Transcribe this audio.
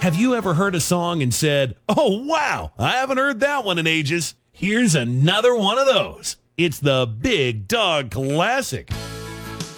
Have you ever heard a song and said, "Oh, wow, I haven't heard that one in ages"? Here's another one of those. It's the Big Dog Classic.